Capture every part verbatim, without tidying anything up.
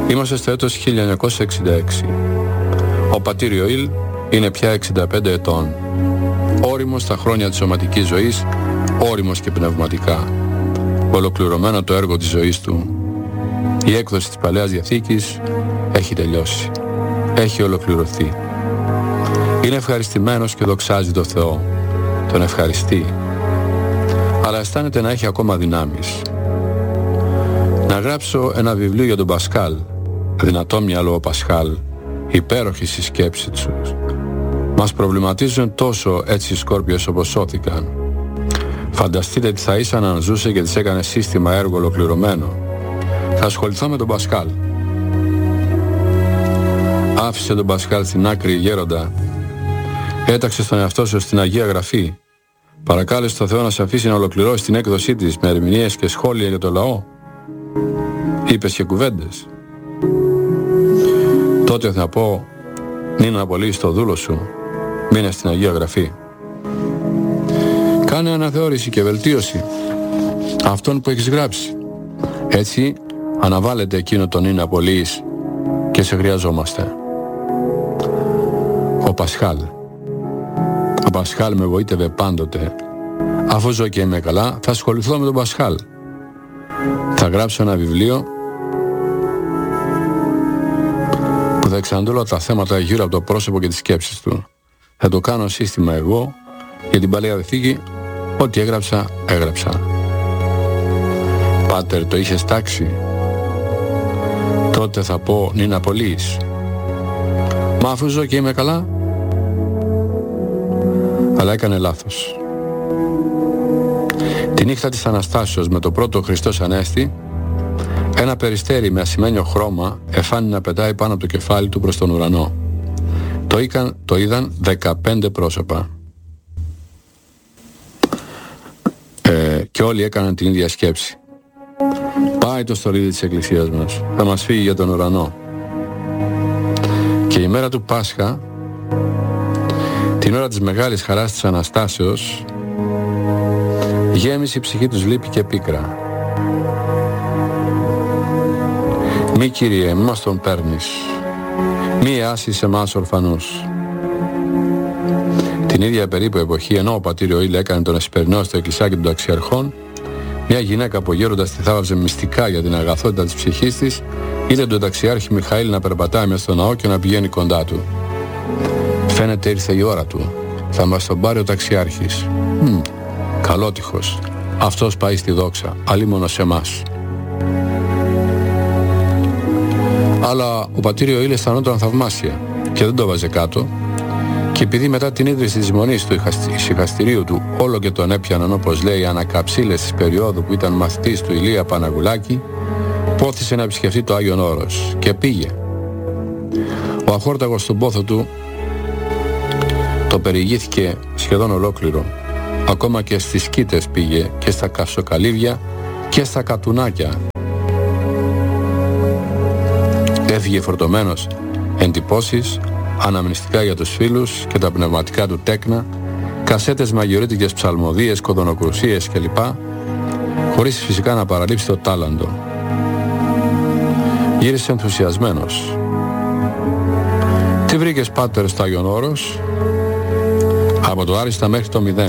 Είμαστε στο έτος χίλια εννιακόσια εξήντα έξι. Ο πατήρ Ιωήλ είναι πια εξήντα πέντε ετών. Όριμος στα χρόνια της σωματικής ζωής, όριμος και πνευματικά. Ολοκληρωμένο το έργο της ζωής του. Η έκδοση της Παλαιάς Διαθήκης έχει τελειώσει. Έχει ολοκληρωθεί. Είναι ευχαριστημένος και δοξάζει το Θεό. Τον ευχαριστεί. Αλλά αισθάνεται να έχει ακόμα δυνάμεις. Να γράψω ένα βιβλίο για τον Πασχάλ. Δυνατό μυαλό ο Πασχάλ. Υπέροχη στη σκέψη του. Μας προβληματίζουν τόσο έτσι οι Σκόρπιες όπως σώθηκαν. Φανταστείτε τι θα ήσαν αν ζούσε και τις έκανε σύστημα έργο ολοκληρωμένο. Θα ασχοληθώ με τον Πασχάλ. Άφησε τον Πασχάλ στην άκρη γέροντα. Έταξε στον εαυτό σου στην Αγία Γραφή. Παρακάλεσε το Θεό να σε αφήσει να ολοκληρώσει την έκδοσή της με ερμηνείες και σχόλια για το λαό. Είπες και κουβέντες. Τότε θα πω, μην απολύεις το δούλο σου, μείνε στην Αγία Γραφή. Κάνε αναθεώρηση και βελτίωση αυτών που έχεις γράψει. Έτσι αναβάλλεται εκείνο τον είναι απολύεις και σε χρειαζόμαστε. Ο Πασχάλ. Ο Πασχάλ με βοήτευε πάντοτε. Αφού ζω και είμαι καλά, θα ασχοληθώ με τον Πασχάλ. Θα γράψω ένα βιβλίο που θα εξαντλώ τα θέματα γύρω από το πρόσωπο και τις σκέψεις του. Θα το κάνω σύστημα εγώ για την Παλαιά Διαθήκη. Ό,τι έγραψα, έγραψα. Πάτερ, το είχες τάξει. Τότε θα πω νυν απολύεις. Μα αφού ζω και είμαι καλά. Αλλά έκανε λάθος. Τη νύχτα της Αναστάσεως με το πρώτο Χριστός Ανέστη, ένα περιστέρι με ασημένιο χρώμα εφάνει να πετάει πάνω από το κεφάλι του προς τον ουρανό. Το, είχαν, το είδαν δεκαπέντε πρόσωπα. Ε, και όλοι έκαναν την ίδια σκέψη. Πάει το στολίδι της εκκλησίας μας. Θα μας φύγει για τον ουρανό. Και η μέρα του Πάσχα, την ώρα της μεγάλης χαράς της Αναστάσεως, γέμισε η ψυχή τους λύπη και πίκρα. Μη Κύριε, μη μας τον παίρνεις. Μη άσεις εμάς ορφανούς. Την ίδια περίπου εποχή, ενώ ο πατήρ Ιωήλ έκανε τον εσπερινό στο εκκλησάκι των ταξιαρχών, μια γυναίκα από γέροντας τη θάβαζε μυστικά για την αγαθότητα της ψυχής της, είδε τον ταξιάρχη Μιχαήλ να περπατάει μες στο ναό και να πηγαίνει κοντά του. Φαίνεται ήρθε η ώρα του. Θα μας τον πάρει ο ταξιάρχης. Μ, καλότυχος. Αυτός πάει στη δόξα, αλίμονο σε εμάς. Αλλά ο πατήρ Ιωήλ αισθανόταν θαυμάσια και δεν το βάζε κάτω. Και επειδή μετά την ίδρυση της μονής του ησυχαστηρίου του όλο και τον έπιαναν, όπως λέει, ανακαψίλες της περίοδου που ήταν μαθητής του Ηλία Παναγουλάκη, πόθησε να επισκεφτεί το Άγιον Όρος και πήγε. Ο αχόρταγος στον πόθο του το περιηγήθηκε σχεδόν ολόκληρο. Ακόμα και στις σκήτες πήγε και στα καυσοκαλύβια και στα κατουνάκια. Έφυγε φορτωμένος εντυπώσεις, αναμνηστικά για τους φίλους και τα πνευματικά του τέκνα, κασέτες μαγειορίτικες ψαλμοδίες, κοδωνοκρουσίες κλπ, χωρίς φυσικά να παραλείψει το τάλαντο. Γύρισε ενθουσιασμένος. Τι βρήκες, πάτερ, στο Άγιον Όρος? Από το άριστα μέχρι το μηδέν.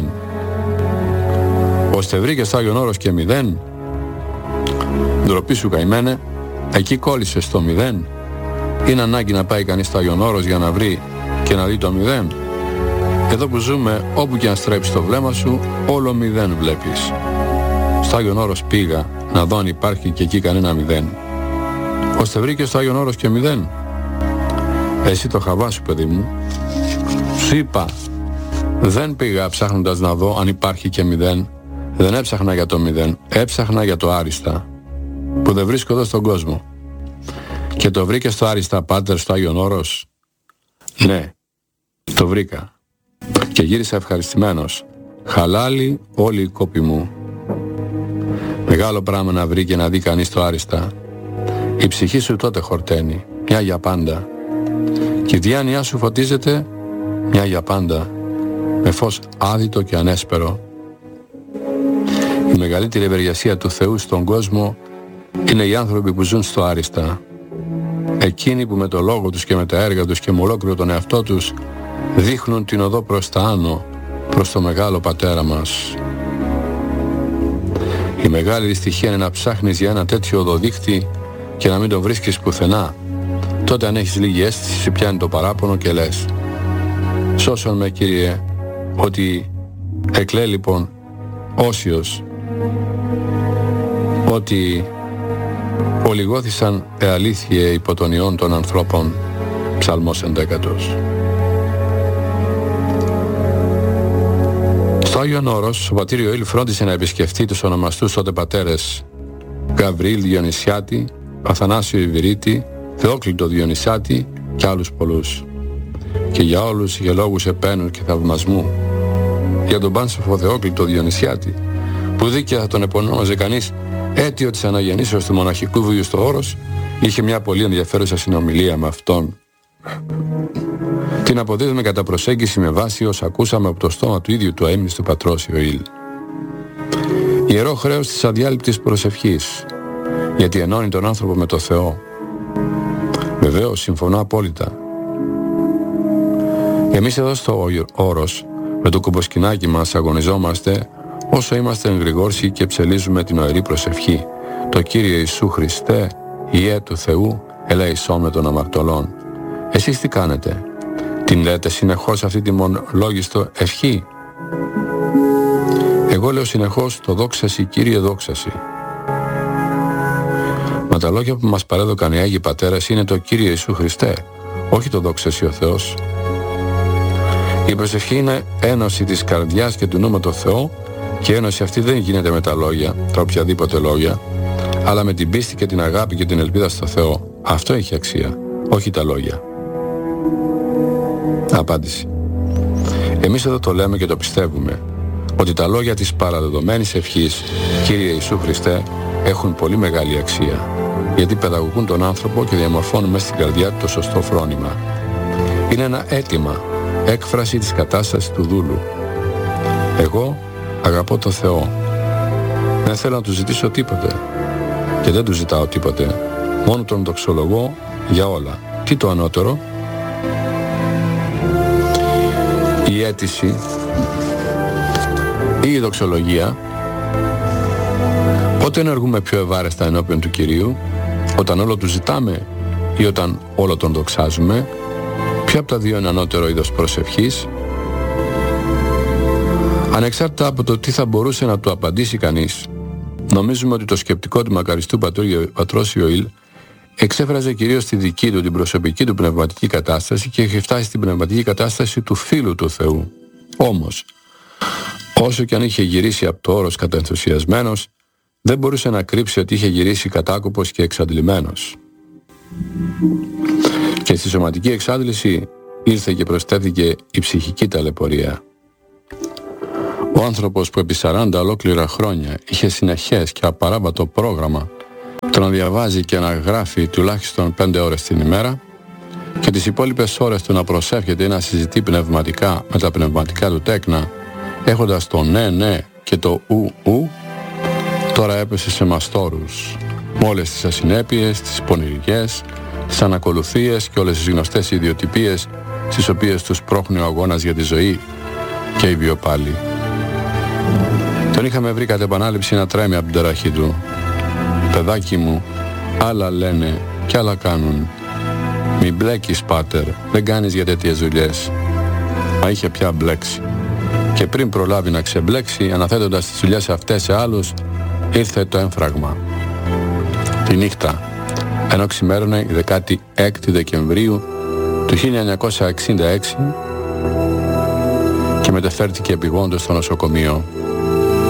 Ώστε βρήκες στο Άγιον Όρος και μηδέν? Ντροπή σου καημένε, εκεί κόλλησε στο μηδέν. Είναι ανάγκη να πάει κανείς στο Άγιον Όρος για να βρει και να δει το μηδέν? Εδώ που ζούμε, όπου και αν στρέψεις το βλέμμα σου, όλο μηδέν βλέπεις. Στο Άγιον Όρος πήγα να δω αν υπάρχει και εκεί κανένα μηδέν. Ώστε βρήκε στο Άγιον Όρος και μηδέν. Εσύ το χαβά σου, παιδί μου. Σου είπα, δεν πήγα ψάχνοντας να δω αν υπάρχει και μηδέν. Δεν έψαχνα για το μηδέn, έψαχνα για το άριστα, που δεν βρίσκω εδώ στον κόσμο. Και το βρήκε στο άριστα, πάτερ, στο Άγιον Όρος? Ναι, το βρήκα. Και γύρισα ευχαριστημένος. Χαλάλη όλη η κόπη μου. Μεγάλο πράγμα να βρει και να δει κανείς το άριστα. Η ψυχή σου τότε χορταίνει, μια για πάντα. Και η διάνοιά σου φωτίζεται, μια για πάντα, με φως άδυτο και ανέσπερο. Η μεγαλύτερη ευεργεσία του Θεού στον κόσμο είναι οι άνθρωποι που ζουν στο άριστα. εκείνοι που με το λόγο τους και με τα έργα τους και με ολόκληρο τον εαυτό τους δείχνουν την οδό προς τα άνω, προς το μεγάλο πατέρα μας. Η μεγάλη δυστυχία είναι να ψάχνεις για ένα τέτοιο οδοδείχτη και να μην το βρίσκεις πουθενά. Τότε αν έχεις λίγη αίσθηση σε πιάνει το παράπονο και λες: σώσον με, Κύριε, ότι εκλέ λοιπόν όσιος, ότι ολιγώθησαν εαλήθειε υπό τον ιόν των ανθρώπων. Ψαλμός ενδέκατος. Στο Άγιον Όρος, ο πατήρ Ιωήλ φρόντισε να επισκεφτεί τους ονομαστούς τότε πατέρες Γαβριήλ Διονυσιάτη, Αθανάσιο Ιβυρίτη, Θεόκλητο Διονυσάτη και άλλους πολλούς. Και για όλους είχε λόγους επένου και θαυμασμού. Για τον πάνσοφο Θεόκλητο Διονυσιάτη, που δίκαια θα τον επωνόμαζε κανείς αίτιο της αναγεννήσεως του μοναχικού βίου στο Όρος, είχε μια πολύ ενδιαφέρουσα συνομιλία με αυτόν. Την αποδίδουμε κατά προσέγγιση με βάση όσα ακούσαμε από το στόμα του ίδιου του αείμνηστου πατρός Ιωήλ. Ιερό χρέος της αδιάλειπτης προσευχής, γιατί ενώνει τον άνθρωπο με το Θεό. Βεβαίως, συμφωνώ απόλυτα. Εμείς εδώ στο Όρος, με το κουμποσκινάκι μας αγωνιζόμαστε όσο είμαστε εγρηγόρσιοι και ψελίζουμε την οερή προσευχή. Το Κύριε Ιησού Χριστέ, Υιέ του Θεού, ελέησόν με των αμαρτωλών. Εσείς τι κάνετε? Την λέτε συνεχώς αυτή τη μονολόγιστο ευχή? Εγώ λέω συνεχώς το δόξασι Κύριε δόξασι. Μα τα λόγια που μας παρέδωκαν οι Άγιοι Πατέρες είναι το Κύριε Ιησού Χριστέ, όχι το δόξασι ο Θεός. Η προσευχή είναι ένωση της καρδιάς και του νου με το Θεό, και η ένωση αυτή δεν γίνεται με τα λόγια, τα οποιαδήποτε λόγια, αλλά με την πίστη και την αγάπη και την ελπίδα στο Θεό. Αυτό έχει αξία, όχι τα λόγια. Απάντηση. Εμείς εδώ το λέμε και το πιστεύουμε, ότι τα λόγια της παραδεδομένης ευχής Κύριε Ιησού Χριστέ έχουν πολύ μεγάλη αξία, γιατί παιδαγωγούν τον άνθρωπο και διαμορφώνουν μέσα στην καρδιά του το σωστό φρόνημα. Είναι ένα αίτημα, έκφραση της κατάστασης του δούλου. Εγώ αγαπώ το Θεό. Δεν θέλω να του ζητήσω τίποτε και δεν του ζητάω τίποτε. Μόνο τον δοξολογώ για όλα. Τι το ανώτερο? Η αίτηση ή η δοξολογία. Πότε ενεργούμε πιο ευάρεστα ενώπιον του Κυρίου? Όταν όλο του ζητάμε ή όταν όλο τον δοξάζουμε? Ποιο από τα δύο είναι ανώτερο είδος προσευχής? Ανεξάρτητα από το τι θα μπορούσε να του απαντήσει κανείς, νομίζουμε ότι το σκεπτικό του μακαριστού πατρός Ιωήλ εξέφραζε κυρίως τη δική του, την προσωπική του πνευματική κατάσταση και είχε φτάσει στην πνευματική κατάσταση του φίλου του Θεού. Όμως, όσο και αν είχε γυρίσει από το Όρος καταενθουσιασμένος, δεν μπορούσε να κρύψει ότι είχε γυρίσει κατάκοπος και εξαντλημένος. Και στη σωματική εξάντληση ήρθε και προσθέθηκε η ψυχική ταλαιπωρία. Ο άνθρωπος που επί σαράντα ολόκληρα χρόνια είχε συνεχές και απαράβατο πρόγραμμα το να διαβάζει και να γράφει τουλάχιστον πέντε ώρες την ημέρα και τις υπόλοιπες ώρες του να προσεύχεται ή να συζητεί πνευματικά με τα πνευματικά του τέκνα, έχοντας το ναι ναι και το ου ου, τώρα έπεσε σε μαστόρους με όλες τις ασυνέπειες, τις πονηρικές, τις ανακολουθίες και όλες τις γνωστές ιδιοτυπίες στις οποίες τους πρόχνει ο αγώνας για τη ζωή και η βιοπάλη. Τον είχαμε βρει κατ' επανάληψη να τρέμει από την ταραχή του. Παιδάκι μου, άλλα λένε και άλλα κάνουν. Μη μπλέκεις, πάτερ, δεν κάνεις για τέτοιες δουλειές. Μα είχε πια μπλέξει. Και πριν προλάβει να ξεμπλέξει, αναθέτοντας τις δουλειές αυτές σε άλλους, ήρθε το έμφραγμα. Τη νύχτα, ενώ ξημέρωνε η δεκάτη έκτη Δεκεμβρίου του χίλια εννιακόσια εξήντα έξι και μεταφέρθηκε επειγόντως στο νοσοκομείο.